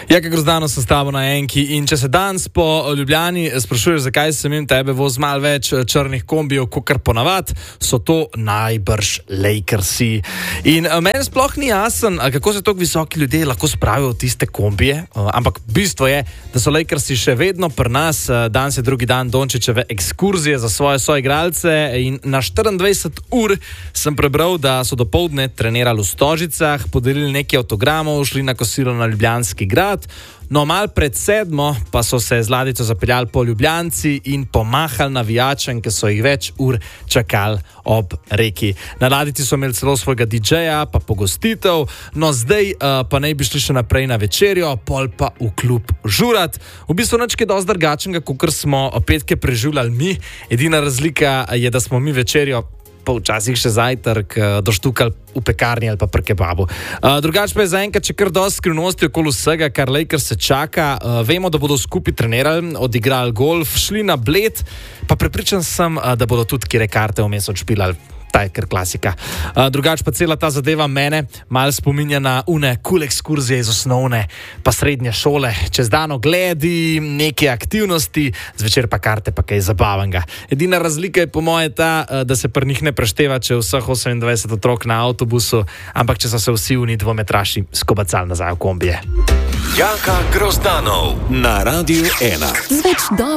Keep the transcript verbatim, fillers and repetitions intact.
Jaka Grozdano sem s tabo na enki in če se danes po Ljubljani sprašuješ, zakaj sem jim tebe voz malo več črnih kombijev, kakor ponavad, so to najbrž Lakersi. In meni sploh ni jasen, kako se tako visoki ljudje lahko spravijo v tiste kombije, ampak bistvo je, da so Lakersi še vedno pri nas. Danes je drugi dan Dončićeve ekskurzije za svoje soigralce in na štiriindvajset ur sem prebral, da so dopoldne trenirali v Stožicah, podelili nekaj avtogramov, šli na kosilo na Ljubljanski grad. No, mal pred sedmo pa so se z ladjico zapeljali po Ljubljanci in pomahali navijačem, ki so jih več ur čakali ob reki. Na ladjici so imeli celo svojega didžeja, pa pogostitev, no zdaj uh, pa naj bi šli še naprej na večerjo, pol pa v klub žurat. V bistvu nič kaj dosti drugačnega, kakor smo petke preživljali mi. Edina razlika je, da smo mi večerjo pa včasih še zajtrk doštukali v pekarni ali pa pri kebabu. Uh, drugače pa je zaenkrat še kar dosti skrivnosti okoli vsega, kar Lakers se čaka. Uh, vemo, da bodo skupaj trenirali, odigrali golf, šli na Bled, pa prepričan sem, uh, da bodo tudi kire karte vmes odšpilali. Ta je kar klasika. Uh, drugače pa cela ta zadeva mene malo spominja na une cool ekskurzije iz osnovne pa srednje šole. Čez dan ogledi, neke aktivnosti, zvečer pa karte pa kaj zabavnega. Edina razlika je po moje ta, da se pri njih ne prešteva, če vseh osemindvajset otrok na avtobusu, ampak če so se vsi uni dvometraši skobacali nazaj v kombije. Jaka Grozdanov na Radiu ena.